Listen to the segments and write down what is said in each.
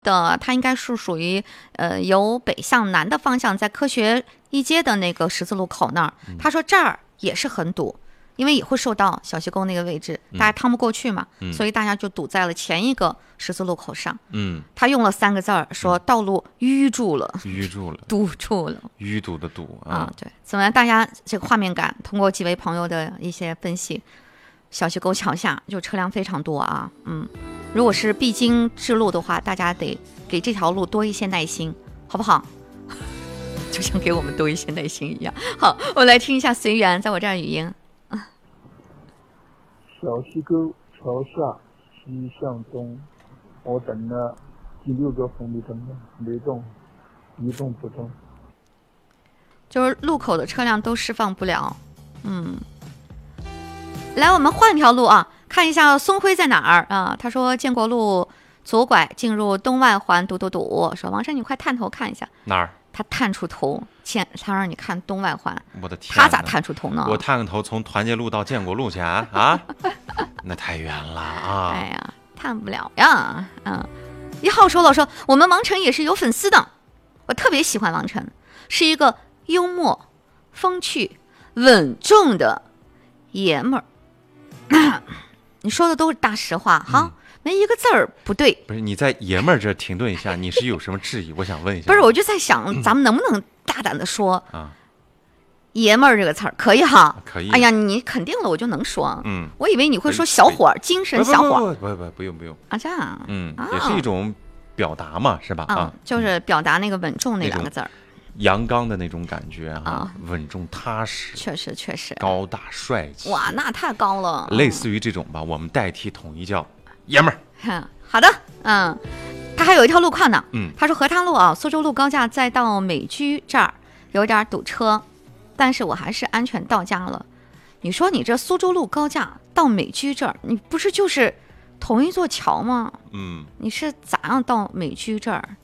的，它应该是属于由北向南的方向，在科学一街的那个十字路口那儿。他说这儿也是很堵，因为也会受到小西沟那个位置，大家趟不过去嘛，所以大家就堵在了前一个十字路口上。他用了3个字儿，说道路淤住了，堵住了， 淤堵的堵啊。对，怎么样？大家这个画面感，通过几位朋友的一些分析，小西沟桥下就车辆非常多啊。如果是必经之路的话，大家得给这条路多一些耐心，好不好？就像给我们多一些耐心一样。好，我来听一下随缘在我这儿语音。 小西沟桥下西向东，我等了第6个红绿灯了，没动，一动不动。 就是路口的车辆都释放不了。来，我们换一条路啊，看一下松辉在哪儿啊？他说建国路左拐进入东外环，堵。说王晨，你快探头看一下哪儿？ 他探出头，他让你看东外环。 我的天， 他咋探出头呢？ 我探个头从团结路到建国路去啊？那太远了啊！ 哎呀，探不了呀。1号说了，说我们王晨也是有粉丝的，我特别喜欢王晨，是一个幽默、风趣、稳重的爷们儿。你说的都是大实话哈。没一个字儿不对。 不是，你在爷们儿这停顿一下，你是有什么质疑？我想问一下。 不是，我就在想，咱们能不能大胆的说爷们儿这个词儿可以哈？ 可以。 哎呀，你肯定了，我就能说。我以为你会说小伙儿，精神小伙儿。 不用啊，这样。 也是一种表达嘛，是吧？ 就是表达那个稳重那2个字儿。 阳刚的那种感觉啊，稳重踏实， 确实高大帅气。 哇，那太高了。 类似于这种吧，我们代替统一叫爷们儿。 好的，他还有一条路况呢。他说河滩路啊，苏州路高架再到美居这儿有点堵车，但是我还是安全到家了。你说你这苏州路高架到美居这儿，你不是就是同一座桥吗？你是咋样到美居这儿？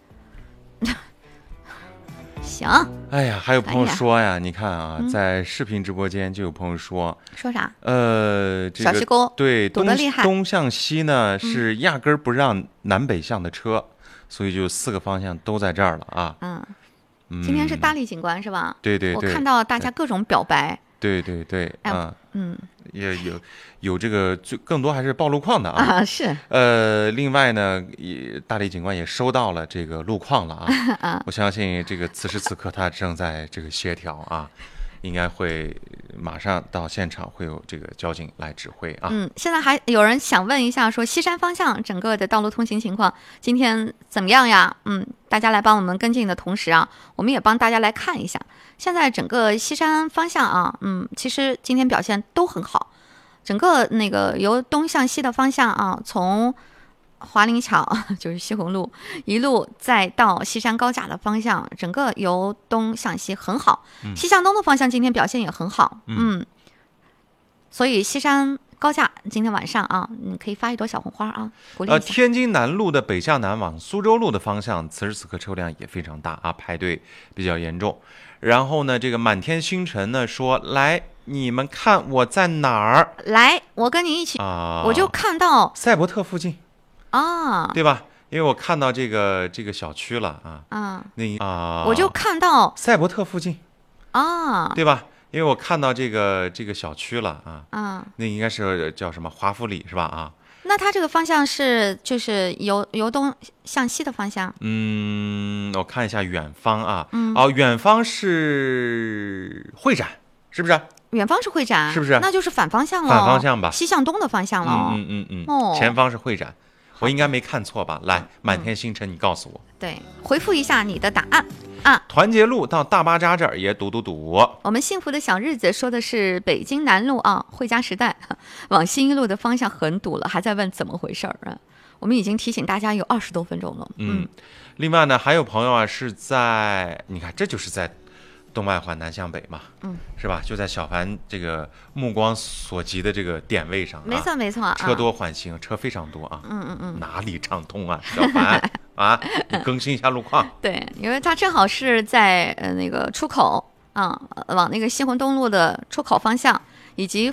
行。 哎呀，还有朋友说呀，你看啊，在视频直播间就有朋友说啥？ 小西沟对堵得厉害， 东向西呢是压根儿不让南北向的车，所以就4个方向都在这儿了啊。 今天是大力警官是吧？ 对， 我看到大家各种表白。 对，也有这个更多还是报路况的啊。 是。 另外呢，大力警官也收到了这个路况了啊。我相信这个此时此刻他正在这个协调啊，应该会马上到现场，会有这个交警来指挥啊。 现在还有人想问一下，说西山方向整个的道路通行情况今天怎么样呀？大家来帮我们跟进的同时啊，我们也帮大家来看一下，现在整个西山方向啊，其实今天表现都很好。整个那个由东向西的方向啊，从华林桥就是西红路一路再到西山高架的方向，整个由东向西很好。西向东的方向今天表现也很好。所以西山高架今天晚上啊，你可以发一朵小红花啊，鼓励一下。 天津南路的北向南往苏州路的方向，此时此刻车辆也非常大啊，排队比较严重。然后呢，这个满天星辰呢说，来，你们看我在哪儿？ 来，我跟你一起我就看到赛博特附近啊， 对吧？因为我看到这个小区了我就看到赛博特附近啊， 对吧？因为我看到这个小区了那应该是叫什么华富里是吧？ 那它这个方向是就是由东向西的方向。 我看一下远方啊，远方是会展，是不是？ 远方是会展， 是不是？ 那就是反方向了， 反方向吧， 西向东的方向了。 前方是会展，我应该没看错吧？来，满天星辰，你告诉我。 对，回复一下你的答案。 团结路到大巴扎这儿也堵。 我们幸福的小日子说的是北京南路啊，汇佳时代往新一路的方向很堵了，还在问怎么回事啊？我们已经提醒大家有20多分钟了。 另外呢，还有朋友啊是在，你看这就是在东外环南向北嘛，是吧？就在小凡这个目光所及的这个点位上， 没错， 车多缓行，车非常多啊，哪里畅通啊，小凡啊，你更新一下路况。 对，因为它正好是在那个出口往那个西红东路的出口方向，以及